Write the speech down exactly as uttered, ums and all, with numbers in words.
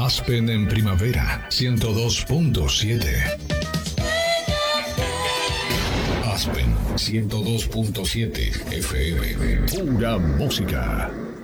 Aspen en primavera, ciento dos punto siete. Aspen ciento dos punto siete F M. Pura música.